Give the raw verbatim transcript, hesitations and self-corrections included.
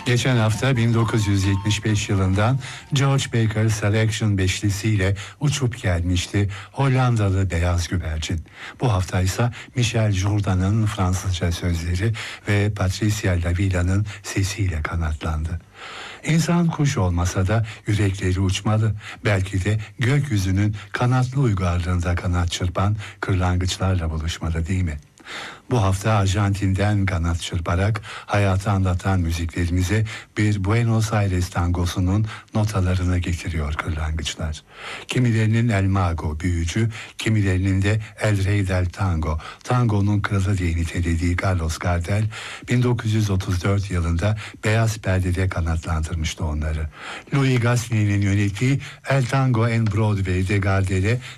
Geçen hafta bin dokuz yüz yetmiş beş yılından George Baker Selection beşlisiyle uçup gelmişti Hollandalı Beyaz Güvercin. Bu hafta ise Michel Jourdan'ın Fransızca sözleri ve Patricia Lavilla'nın sesiyle kanatlandı. İnsan kuş olmasa da yürekleri uçmalı. Belki de gökyüzünün kanatlı uygarlığında kanat çırpan kırlangıçlarla buluşmalı, değil mi? Bu hafta Arjantin'den kanat çırparak hayatı anlatan müziklerimize bir Buenos Aires tangosunun notalarını getiriyor kırlangıçlar. Kimilerinin El Mago büyücü, kimilerinin de El Rey del Tango, tangonun kralı diye nitelediği Carlos Gardel, bin dokuz yüz otuz dört yılında Beyaz Perde'de kanatlandırmıştı onları. Louis Gassen'in yönettiği El Tango en Broadway'de Gardel'e